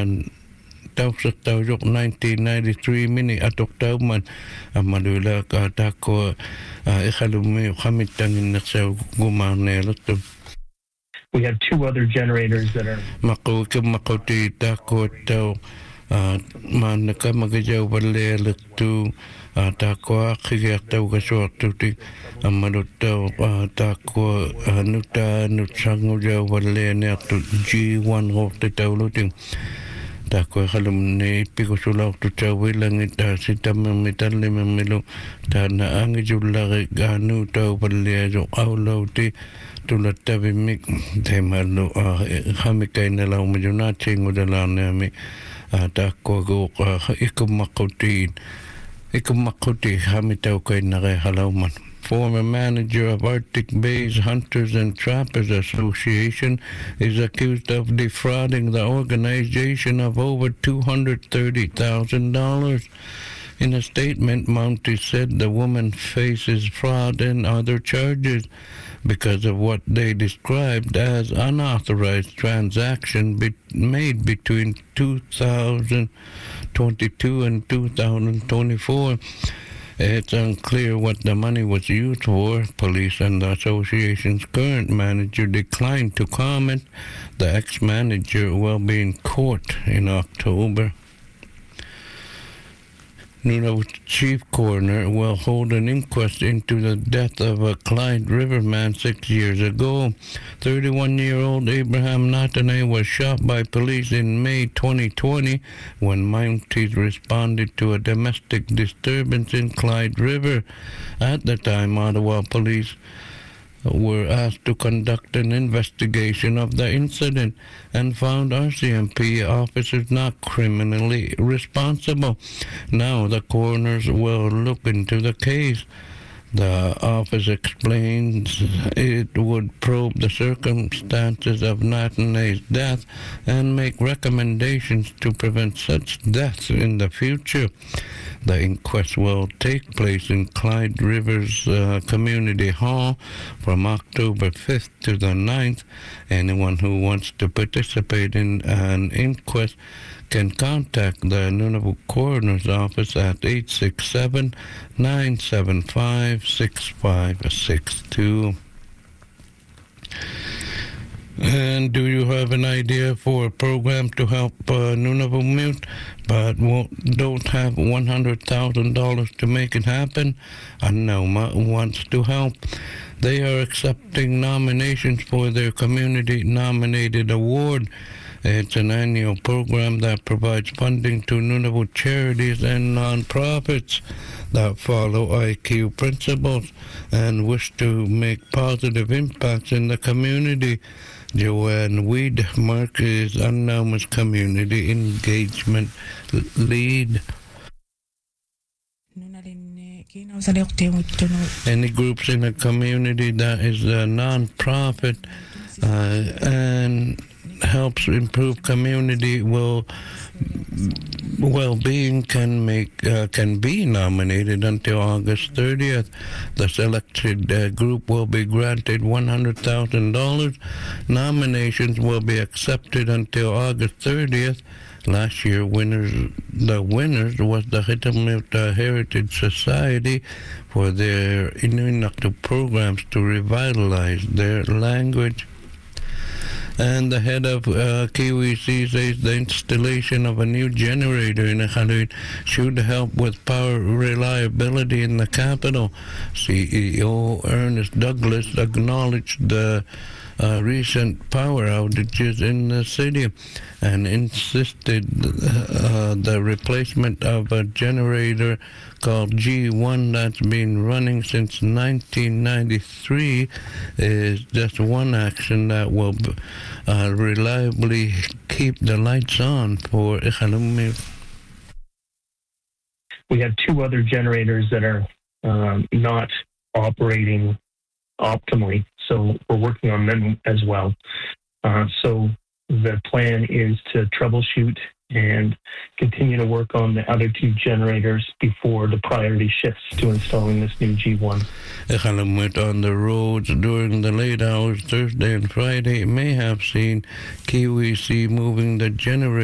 tausatau 1993 mini atokau man amadula ka tako ikhalumi khamitangin naksau gumarnelot. We have two other generators that are makauti tako tau manaka magajaw balelot tu tako akigataw kasortuti amadutau tako nuta nutsangu jaw balene tu G1 hote tawluting tako halum ne piko sulak tu cawilang ita sitam mitali memilu ta na angi julare ganu tau balea jo aulauti tulat tabi mik temalu hamikai nalau majunati ngudalane mi tako go ikumakuti hamitau kai nare halauman. Former manager of Arctic Bay's Hunters and Trappers Association is accused of defrauding the organization of over $230,000. In a statement, Mounty said the woman faces fraud and other charges because of what they described as unauthorized transaction made between 2022 and 2024. It's unclear what the money was used for. Police and the association's current manager declined to comment. The ex-manager will be in court in October. Nunavut chief coroner will hold an inquest into the death of a Clyde River man 6 years ago. 31-year-old Abraham Natanay was shot by police in May 2020 when Mounties responded to a domestic disturbance in Clyde River. At the time, Ottawa police were asked to conduct an investigation of the incident and found RCMP officers not criminally responsible. Now the coroners will look into the case. The office explains it would probe the circumstances of Natanay's death and make recommendations to prevent such deaths in the future. The inquest will take place in Clyde Rivers Community Hall from October 5th to the 9th. Anyone who wants to participate in an inquest can contact the Nunavut Coroner's Office at 867-975-6562. And do you have an idea for a program to help Nunavut but don't have $100,000 to make it happen? Anauma wants to help. They are accepting nominations for their community-nominated award. It's an annual program that provides funding to Nunavut charities and nonprofits that follow IQ principles and wish to make positive impacts in the community. Joanne Weedmark is Unknown's community engagement lead. Any groups in a community that is a non-profit and helps improve community well-being can be nominated until August 30th. The selected group will be granted $100,000. Nominations will be accepted until August 30th. Last year, the winners was the Hitamilta Heritage Society for their Inuit programs to revitalize their language. And the head of KWC says the installation of a new generator in Iqaluit should help with power reliability in the capital. CEO Ernest Douglas acknowledged the recent power outages in the city and insisted the replacement of a generator called G1 that's been running since 1993 is just one action that will reliably keep the lights on for Iqaluit. We have two other generators that are not operating optimally, so we're working on them as well. So the plan is to troubleshoot and continue to work on the other two generators before the priority shifts to installing this new G1. Iqaluit on the roads during the late hours Thursday and Friday may have seen KWC moving the generator